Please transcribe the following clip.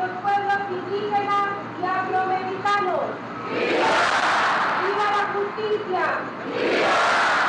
nuestros pueblos indígenas y afroamericanos. ¡Viva! ¡Viva la justicia! ¡Viva!